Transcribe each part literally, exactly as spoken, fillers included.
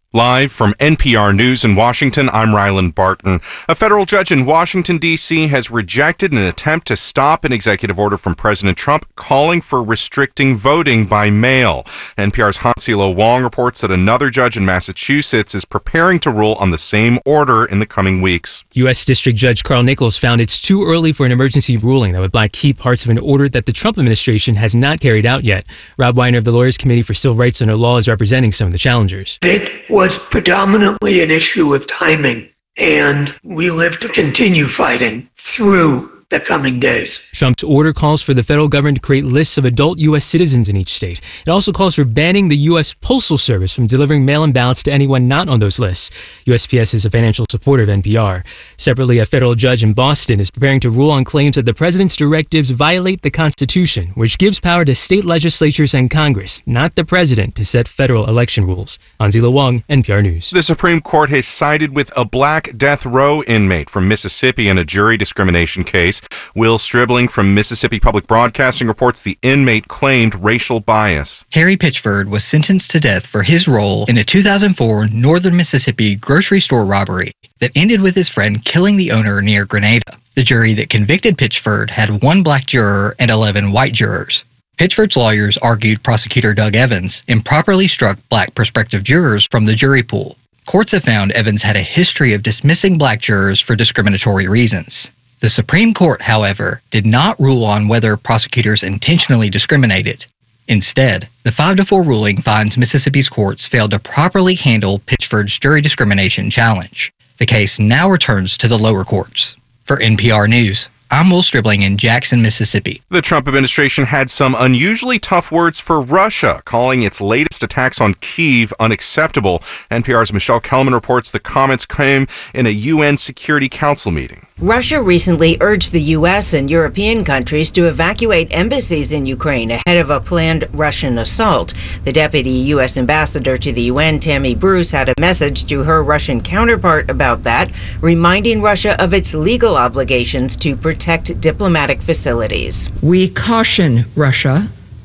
Live from N P R News in Washington, I'm Ryland Barton. A federal judge in Washington, D C has rejected an attempt to stop an executive order from President Trump calling for restricting voting by mail. N P R's Hansilo Wong reports that another judge in Massachusetts is preparing to rule on the same order in the coming weeks. U S. District Judge Carl Nichols found it's too early for an emergency ruling that would block key parts of an order that the Trump administration has not carried out yet. Rob Weiner of the Lawyers Committee for Civil Rights Under Law is representing some of the challengers. It was predominantly an issue of timing, and we live to continue fighting through the coming days. Trump's order calls for the federal government to create lists of adult U S citizens in each state. It also calls for banning the U S. Postal Service from delivering mail-in ballots to anyone not on those lists. U S P S is a financial supporter of N P R. Separately, a federal judge in Boston is preparing to rule on claims that the president's directives violate the Constitution, which gives power to state legislatures and Congress, not the president, to set federal election rules. Hansilo Wong, N P R News. The Supreme Court has sided with a black death row inmate from Mississippi in a jury discrimination case. Will Stribling from Mississippi Public Broadcasting reports the inmate claimed racial bias. Terry Pitchford was sentenced to death for his role in a two thousand four Northern Mississippi grocery store robbery that ended with his friend killing the owner near Grenada. The jury that convicted Pitchford had one black juror and eleven white jurors. Pitchford's lawyers argued prosecutor Doug Evans improperly struck black prospective jurors from the jury pool. Courts have found Evans had a history of dismissing black jurors for discriminatory reasons. The Supreme Court, however, did not rule on whether prosecutors intentionally discriminated. Instead, the five to four ruling finds Mississippi's courts failed to properly handle Pitchford's jury discrimination challenge. The case now returns to the lower courts. For N P R News, I'm Will Stribling in Jackson, Mississippi. The Trump administration had some unusually tough words for Russia, calling its latest attacks on Kyiv unacceptable. N P R's Michelle Kellerman reports the comments came in a U N Security Council meeting. Russia recently urged the U S and European countries to evacuate embassies in Ukraine ahead of a planned Russian assault. The deputy U S ambassador to the U N, Tammy Bruce, had a message to her Russian counterpart about that, reminding Russia of its legal obligations to protect diplomatic facilities. We caution Russia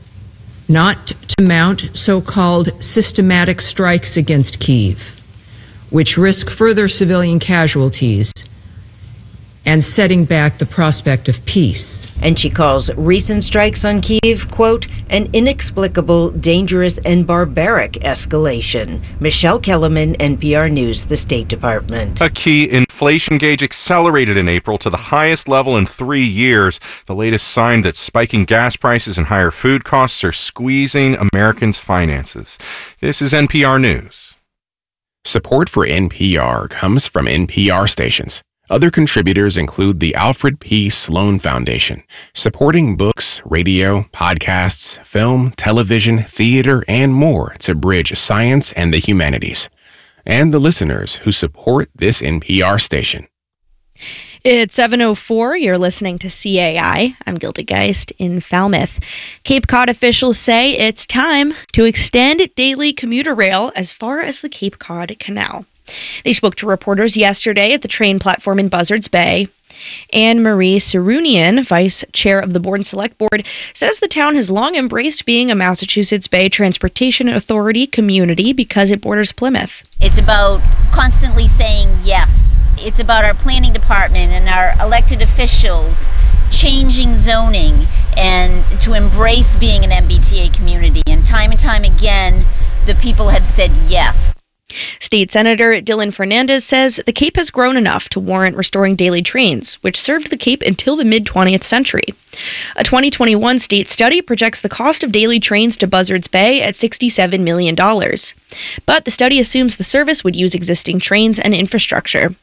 not to mount so-called systematic strikes against Kyiv, which risk further civilian casualties and setting back the prospect of peace. And she calls recent strikes on Kyiv, quote, an inexplicable, dangerous, and barbaric escalation. Michelle Kellerman, N P R News, the State Department. A key inflation gauge accelerated in April to the highest level in three years, the latest sign that spiking gas prices and higher food costs are squeezing Americans' finances. This is N P R News. Support for N P R comes from N P R stations. Other contributors include the Alfred P. Sloan Foundation, supporting books, radio, podcasts, film, television, theater, and more to bridge science and the humanities. And the listeners who support this N P R station. It's seven oh four. You're listening to C A I. I'm Gilda Geist in Falmouth. Cape Cod officials say it's time to extend daily commuter rail as far as the Cape Cod Canal. They spoke to reporters yesterday at the train platform in Buzzards Bay. Anne Marie Sarunian, vice chair of the Bourne Select Board, says the town has long embraced being a Massachusetts Bay Transportation Authority community because it borders Plymouth. It's about constantly saying yes. It's about our planning department and our elected officials changing zoning and to embrace being an M B T A community. And time and time again, the people have said yes. State Senator Dylan Fernandez says the Cape has grown enough to warrant restoring daily trains, which served the Cape until the mid-twentieth century. A twenty twenty-one state study projects the cost of daily trains to Buzzards Bay at sixty-seven million dollars. But the study assumes the service would use existing trains and infrastructure.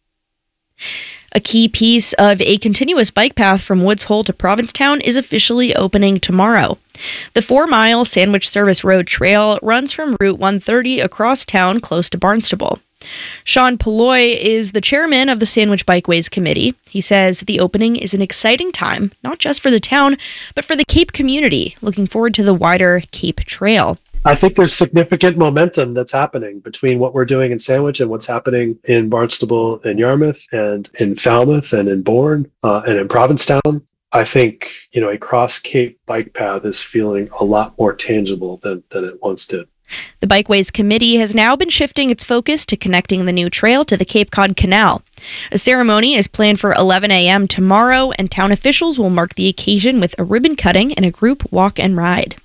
A key piece of a continuous bike path from Woods Hole to Provincetown is officially opening tomorrow. The four-mile Sandwich Service Road Trail runs from Route one thirty across town close to Barnstable. Sean Polloy is the chairman of the Sandwich Bikeways Committee. He says the opening is an exciting time, not just for the town, but for the Cape community, looking forward to the wider Cape Trail. I think there's significant momentum that's happening between what we're doing in Sandwich and what's happening in Barnstable and Yarmouth and in Falmouth and in Bourne uh, and in Provincetown. I think, you know, a cross-Cape bike path is feeling a lot more tangible than, than it once did. The Bikeways Committee has now been shifting its focus to connecting the new trail to the Cape Cod Canal. A ceremony is planned for eleven a.m. tomorrow, and town officials will mark the occasion with a ribbon cutting and a group walk and ride.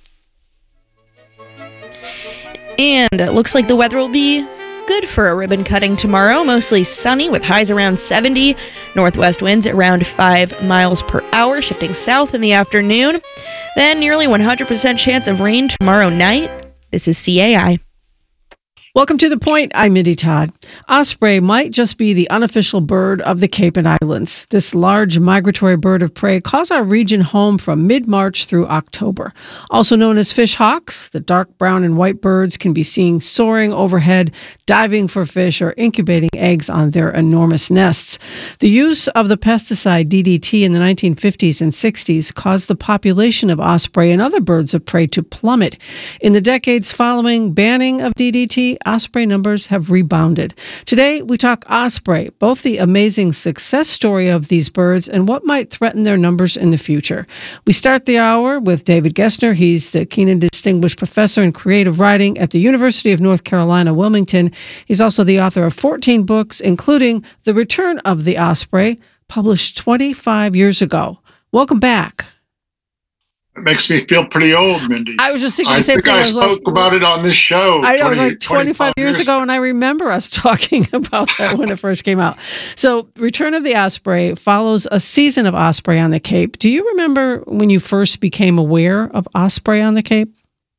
And it looks like the weather will be good for a ribbon cutting tomorrow. Mostly sunny with highs around seventy. Northwest winds around five miles per hour, shifting south in the afternoon. Then nearly one hundred percent chance of rain tomorrow night. This is C A I. Welcome to The Point. I'm Mindy Todd. Osprey might just be the unofficial bird of the Cape and Islands. This large migratory bird of prey calls our region home from mid-March through October. Also known as fish hawks, the dark brown and white birds can be seen soaring overhead, diving for fish, or incubating eggs on their enormous nests. The use of the pesticide D D T in the nineteen fifties and sixties caused the population of osprey and other birds of prey to plummet. In the decades following banning of D D T, osprey numbers have rebounded. Today, we talk osprey, both the amazing success story of these birds and what might threaten their numbers in the future. We start the hour with David Gessner. He's the Keenan Distinguished Professor in Creative Writing at the University of North Carolina, Wilmington. He's also the author of fourteen books, including The Return of the Osprey, published twenty-five years ago. Welcome back. It makes me feel pretty old, Mindy. I was just thinking the I same think thing. I, I spoke like, about it on this show. I know, it was twenty, like twenty-five years, years ago, and I remember us talking about that when it first came out. So, Return of the Osprey follows a season of osprey on the Cape. Do you remember when you first became aware of osprey on the Cape?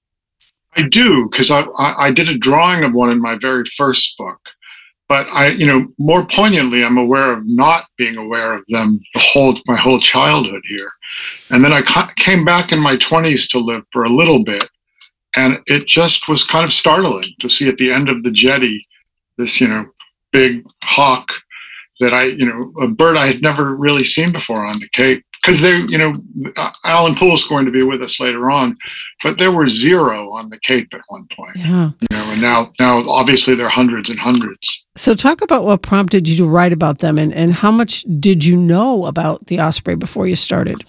I do, because I, I, I did a drawing of one in my very first book. But I, you know, more poignantly, I'm aware of not being aware of them the whole my whole childhood here, and then I ca- came back in my twenties to live for a little bit, and it just was kind of startling to see at the end of the jetty this, you know, big hawk that I, you know, a bird I had never really seen before on the Cape. Because they, you know, Alan Poole's going to be with us later on, but there were zero on the Cape at one point. Yeah. You know, and now, now obviously there are hundreds and hundreds. So talk about what prompted you to write about them, and, and how much did you know about the osprey before you started?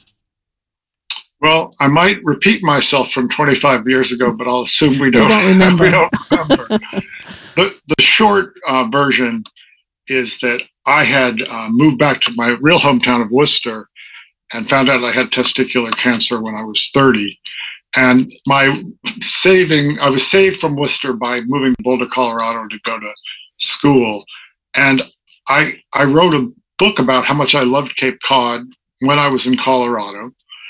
Well, I might repeat myself from twenty-five years ago, but I'll assume we don't, don't remember. we don't remember. the, the short uh, version is that I had uh, moved back to my real hometown of Worcester and found out I had testicular cancer when I was thirty. And my saving, I was saved from Worcester by moving to Boulder, Colorado to go to school. And I I wrote a book about how much I loved Cape Cod when I was in Colorado.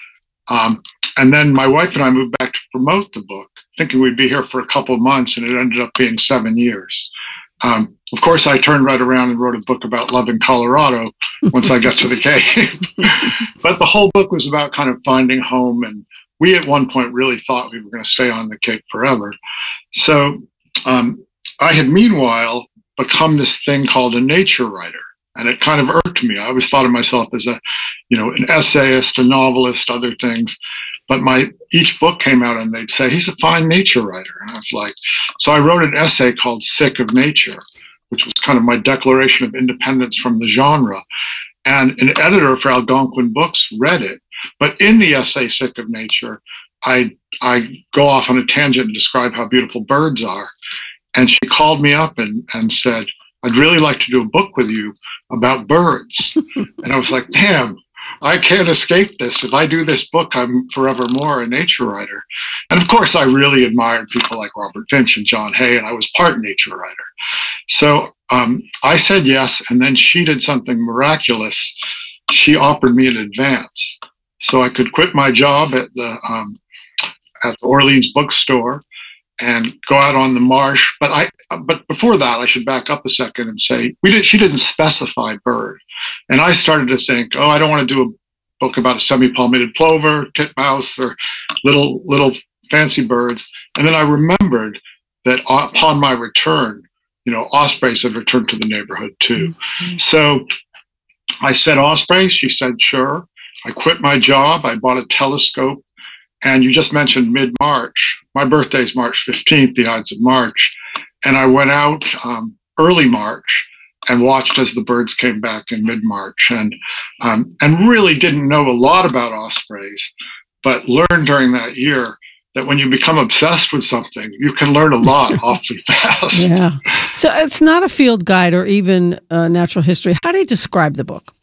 Um, and then my wife and I moved back to promote the book, thinking we'd be here for a couple of months, and it ended up being seven years. Um, of course, I turned right around and wrote a book about loving Colorado once I got to the Cape. But the whole book was about kind of finding home, and we at one point really thought we were going to stay on the Cape forever. So um, I had meanwhile become this thing called a nature writer, and it kind of irked me. I always thought of myself as a, you know, an essayist, a novelist, other things. But my each book came out and they'd say, he's a fine nature writer. And I was like, so I wrote an essay called Sick of Nature, which was kind of my declaration of independence from the genre. And an editor for Algonquin Books read it. But in the essay Sick of Nature, I I go off on a tangent and describe how beautiful birds are. And she called me up and, and said, I'd really like to do a book with you about birds. And I was like, damn, I can't escape this. If I do this book, I'm forevermore a nature writer. And of course, I really admired people like Robert Finch and John Hay, and I was part nature writer. So um, I said yes, and then she did something miraculous. She offered me an advance, so I could quit my job at the um, at the Orleans bookstore and go out on the marsh. But I, but before that, I should back up a second and say we did. She didn't specify bird, and I started to think, oh, I don't want to do a book about a semi-palmated plover, titmouse, or little little fancy birds. And then I remembered that upon my return, you know, ospreys had returned to the neighborhood too. Mm-hmm. So I said ospreys. She said sure. I quit my job. I bought a telescope. And you just mentioned mid-March. My birthday is March fifteenth, the Ides of March. And I went out um, early March and watched as the birds came back in mid-March, and um, and really didn't know a lot about ospreys, but learned during that year that when you become obsessed with something, you can learn a lot awfully fast. Yeah. So it's not a field guide or even uh, natural history. How do you describe the book?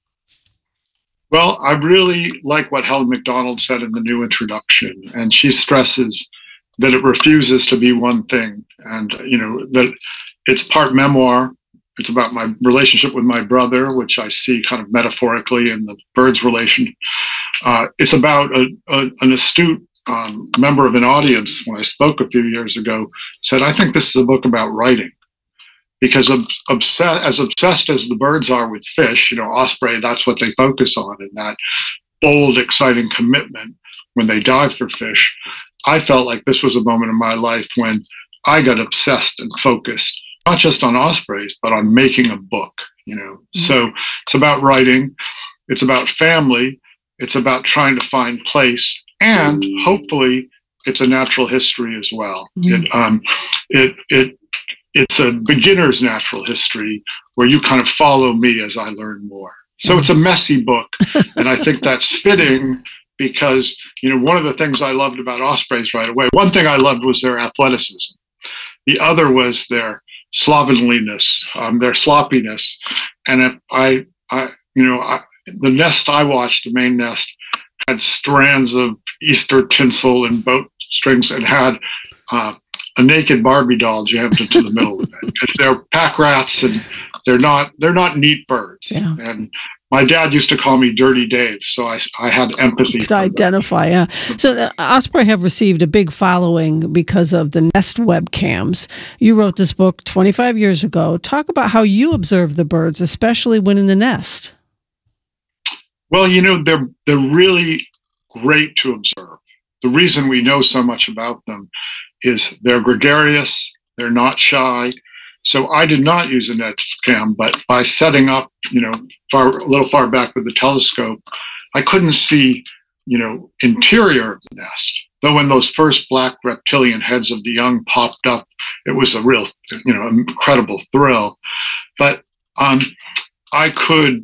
Well, I really like what Helen McDonald said in the new introduction, and she stresses that it refuses to be one thing, and you know that it's part memoir. It's about my relationship with my brother, which I see kind of metaphorically in the birds' relation. Uh, it's about a, a, an astute um, member of an audience, when I spoke a few years ago, said, I think this is a book about writing. Because ob- obs- as obsessed as the birds are with fish, you know, osprey, that's what they focus on, and that bold, exciting commitment when they dive for fish. I felt like this was a moment in my life when I got obsessed and focused, not just on ospreys, but on making a book, you know. Mm-hmm. So it's about writing, it's about family, it's about trying to find place, and hopefully it's a natural history as well. Mm-hmm. It, um, it, it, it's a beginner's natural history where you kind of follow me as I learn more. So it's a messy book, and I think that's fitting because, you know, one of the things I loved about ospreys right away, one thing I loved was their athleticism. The other was their slovenliness, um, their sloppiness. And if I, I, you know, I, the nest I watched, the main nest, had strands of Easter tinsel and boat strings, and had uh, a naked Barbie doll jammed into the middle of it. Because they're pack rats, and they're not they're not neat birds. Yeah. And my dad used to call me Dirty Dave, so I, I had empathy. Could identify, yeah. So the Osprey have received a big following because of the Nest webcams. You wrote this book twenty-five years ago. Talk about how you observe the birds, especially when in the nest. Well, you know, they're they're really great to observe. The reason we know so much about them is they're gregarious, they're not shy. So I did not use a Nest cam, but by setting up, you know, far a little far back with the telescope, I couldn't see, you know, interior of the nest. Though when those first black reptilian heads of the young popped up, it was a real, you know, incredible thrill. But um, I could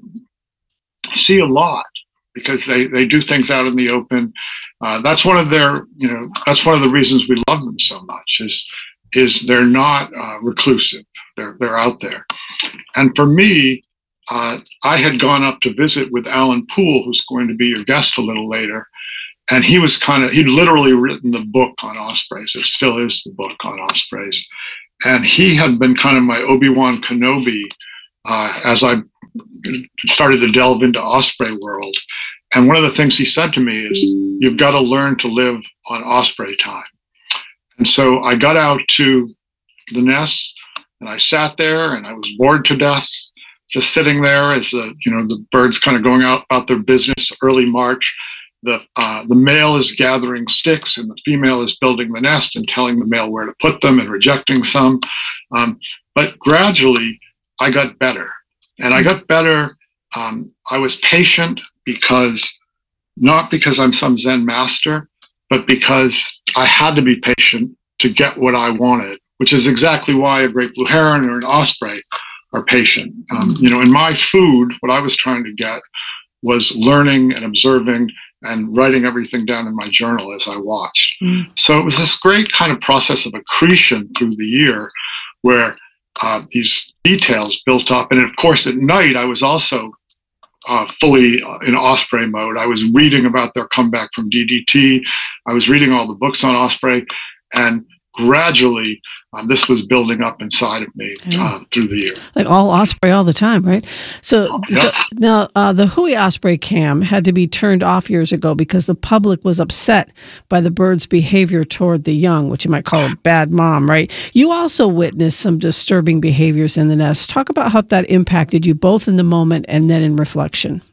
see a lot because they, they do things out in the open. Uh, that's one of their, you know, that's one of the reasons we love them so much is, is they're not uh, reclusive. They're, they're out there. And for me, uh, I had gone up to visit with Alan Poole, who's going to be your guest a little later. And he was kind of, he'd literally written the book on ospreys. It still is the book on ospreys. And he had been kind of my Obi-Wan Kenobi uh, as I started to delve into osprey world. And one of the things he said to me is, you've got to learn to live on osprey time. And so I got out to the nest and I sat there and I was bored to death, just sitting there as the, you know, the birds kind of going out about their business early March. The, uh, the male is gathering sticks and the female is building the nest and telling the male where to put them and rejecting some. Um, but gradually I got better. And I got better. Um, I was patient because, not because I'm some Zen master, but because I had to be patient to get what I wanted, which is exactly why a great blue heron or an osprey are patient. Um, you know, in my food, what I was trying to get was learning and observing and writing everything down in my journal as I watched. Mm. So it was this great kind of process of accretion through the year where uh, these details built up. And of course, at night, I was also uh, fully in osprey mode. I was reading about their comeback from D D T. I was reading all the books on osprey. And gradually, um, this was building up inside of me uh, through the year. Like all osprey all the time, right? So, yeah. so now uh, the Hui Osprey cam had to be turned off years ago because the public was upset by the bird's behavior toward the young, which you might call a bad mom, right? You also witnessed some disturbing behaviors in the nest. Talk about how that impacted you both in the moment and then in reflection.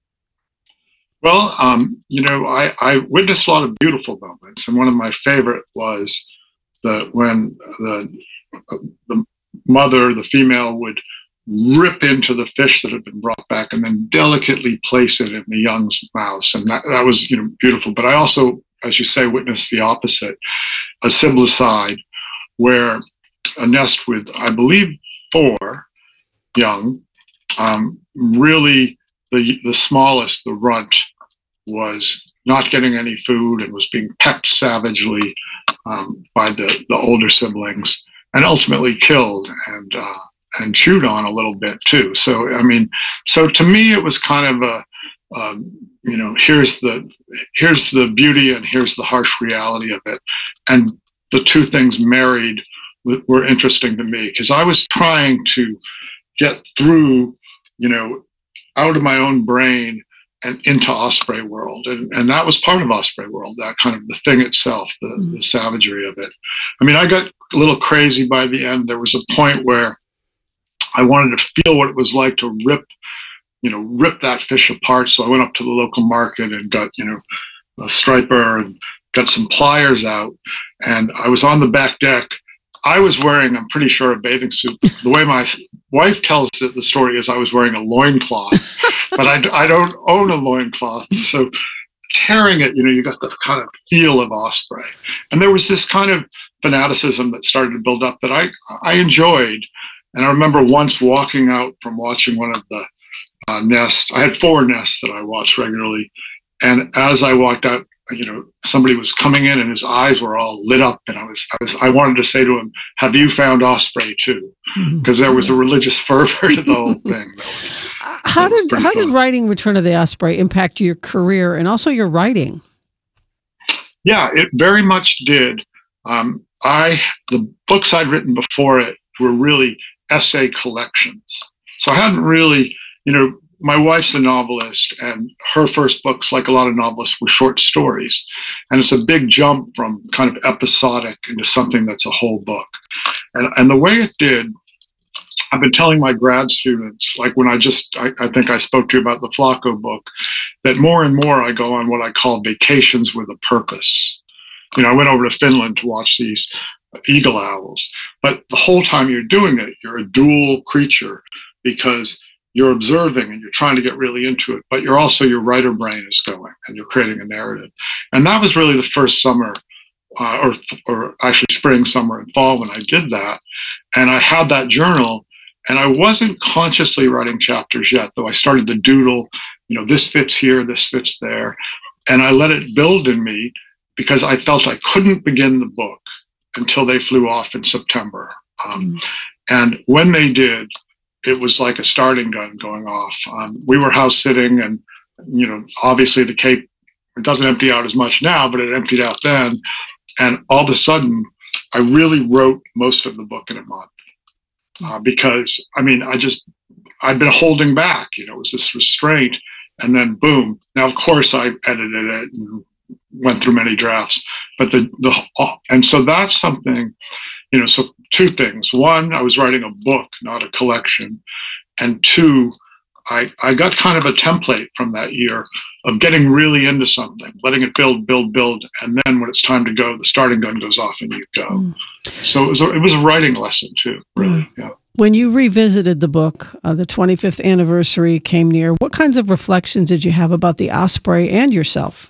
Well, um, you know, I, I witnessed a lot of beautiful moments, and one of my favorite was the when the the mother, the female, would rip into the fish that had been brought back and then delicately place it in the young's mouth, and that, that was, you know, beautiful. But I also, as you say, witnessed the opposite, a siblicide, where a nest with, I believe, four young, um, really the the smallest, the runt, was not getting any food and was being pecked savagely um, by the, the older siblings, and ultimately killed and uh, and chewed on a little bit too. So I mean, so to me it was kind of a um, you know, here's the here's the beauty and here's the harsh reality of it, and the two things married w- were interesting to me because I was trying to get through, you know, out of my own brain and into Osprey World. And, and that was part of Osprey World, that kind of the thing itself, the, mm. the savagery of it. I mean, I got a little crazy by the end. There was a point where I wanted to feel what it was like to rip, you know, rip that fish apart. So I went up to the local market and got, you know, a striper and got some pliers out. And I was on the back deck. I was wearing, I'm pretty sure, a bathing suit. The way my wife tells it, the story is I was wearing a loincloth, but I, I don't own a loincloth. So tearing it, you know, you got the kind of feel of Osprey. And there was this kind of fanaticism that started to build up that I, I enjoyed. And I remember once walking out from watching one of the uh, nests. I had four nests that I watched regularly. And as I walked out, you know, somebody was coming in and his eyes were all lit up, and I was, I was, I wanted to say to him, "Have you found Osprey too?" Because there was a religious fervor to the whole thing. That was, how that did how fun. did writing Return of the Osprey impact your career and also your writing? Yeah, it very much did. Um, I the books I'd written before it were really essay collections, so I hadn't really, you know. My wife's a novelist, and her first books, like a lot of novelists, were short stories. And it's a big jump from kind of episodic into something that's a whole book. And, and the way it did, I've been telling my grad students, like when I just, I, I think I spoke to you about the Flacco book, that more and more I go on what I call vacations with a purpose. You know, I went over to Finland to watch these eagle owls, but the whole time you're doing it, you're a dual creature because you're observing and you're trying to get really into it, but you're also, your writer brain is going and you're creating a narrative. And that was really the first summer, uh, or, or actually spring, summer, and fall when I did that. And I had that journal, and I wasn't consciously writing chapters yet, though I started to doodle, you know, this fits here, this fits there. And I let it build in me because I felt I couldn't begin the book until they flew off in September. Um, mm. And when they did, it was like a starting gun going off. Um, we were house sitting, and, you know, obviously the Cape, it doesn't empty out as much now, but it emptied out then. And all of a sudden, I really wrote most of the book in a month uh, because, I mean, I just, I'd been holding back, you know, it was this restraint, and then boom. Now, of course, I edited it and went through many drafts, but the, the, and so that's something, you know, so two things. One, I was writing a book, not a collection. And two, I, I got kind of a template from that year of getting really into something, letting it build, build, build. And then when it's time to go, the starting gun goes off and you go. Mm. So it was, a, it was a writing lesson too, really. Mm. Yeah. When you revisited the book, uh, the twenty-fifth anniversary came near. What kinds of reflections did you have about the Osprey and yourself?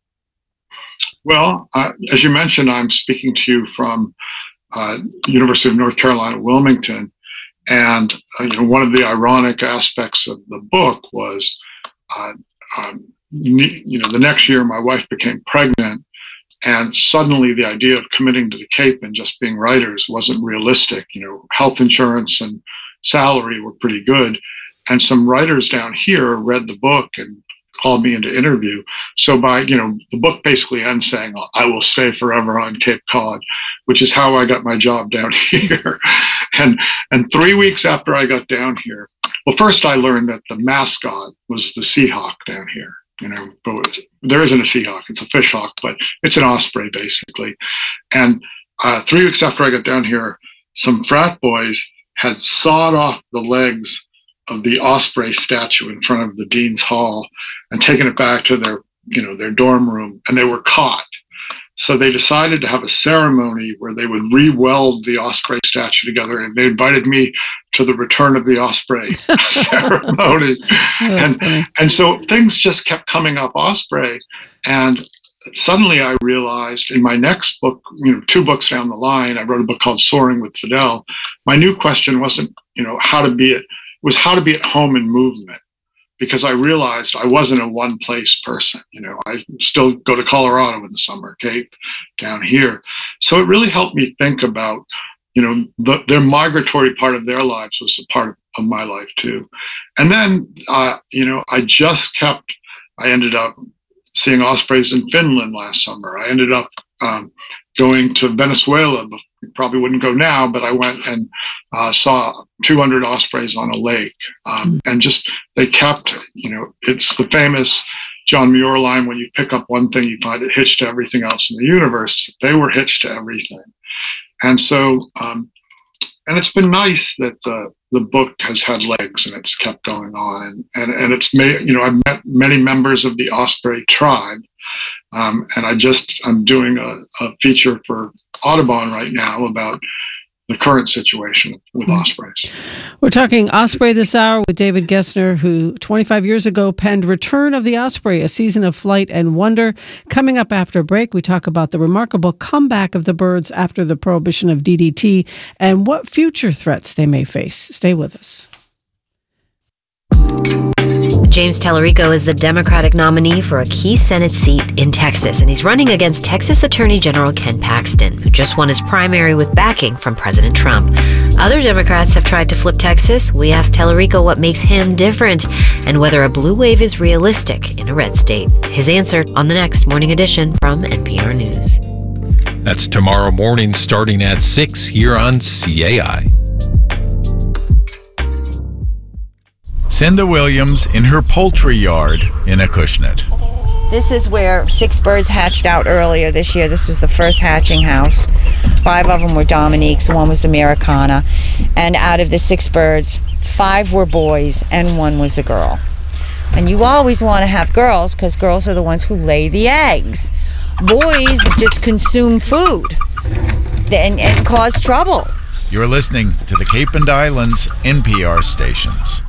Well, uh, as you mentioned, I'm speaking to you from Uh, University of North Carolina, Wilmington. And uh, you know, one of the ironic aspects of the book was, uh, um, you know, the next year my wife became pregnant, and suddenly the idea of committing to the Cape and just being writers wasn't realistic. You know, health insurance and salary were pretty good. And some writers down here read the book and called me into interview. So by, you know, the book basically ends saying, "I will stay forever on Cape Cod," which is how I got my job down here. and and three weeks after I got down here, well, first I learned that the mascot was the Seahawk down here. You know, but there isn't a Seahawk, it's a fishhawk, but it's an osprey basically. And uh, three weeks after I got down here, some frat boys had sawed off the legs of the osprey statue in front of the Dean's Hall and taken it back to their, you know, their dorm room, and they were caught. So they decided to have a ceremony where they would re-weld the osprey statue together, and they invited me to the Return of the Osprey ceremony. Oh, and, and so things just kept coming up osprey, and suddenly I realized in my next book, you know, two books down the line, I wrote a book called Soaring with Fidel. My new question wasn't, you know, how to be at, was how to be at home in movement. because I realized I wasn't a one place person. You know, I still go to Colorado in the summer, Cape, down here. So it really helped me think about, you know, the, their migratory part of their lives was a part of, of my life too. And then, uh, you know, I just kept, I ended up seeing ospreys in Finland last summer. I ended up um, going to Venezuela. You probably wouldn't go now, but I went and uh, saw two hundred ospreys on a lake. Um, and just, they kept, you know, it's the famous John Muir line, when you pick up one thing, you find it hitched to everything else in the universe. They were hitched to everything. And so, um, and it's been nice that the the book has had legs and it's kept going on. And, and, and it's made, you know, I've met many members of the osprey tribe. Um, and I just, I'm doing a, a feature for Audubon right now about the current situation with ospreys. We're talking Osprey this hour with David Gessner, who twenty-five years ago penned Return of the Osprey, A Season of Flight and Wonder. Coming up after a break, we talk about the remarkable comeback of the birds after the prohibition of D D T and what future threats they may face. Stay with us. James Tallarico is the Democratic nominee for a key Senate seat in Texas, and he's running against Texas Attorney General Ken Paxton, who just won his primary with backing from President Trump. Other Democrats have tried to flip Texas. We asked Tallarico what makes him different and whether a blue wave is realistic in a red state. His answer on the next Morning Edition from N P R News. That's tomorrow morning starting at six here on C A I. Cinda Williams in her poultry yard in Acushnet. This is where six birds hatched out earlier this year. This was the first hatching house. Five of them were Dominiques, one was Americana. And out of the six birds, five were boys and one was a girl. And you always want to have girls because girls are the ones who lay the eggs. Boys just consume food and, and cause trouble. You're listening to the Cape and Islands N P R stations.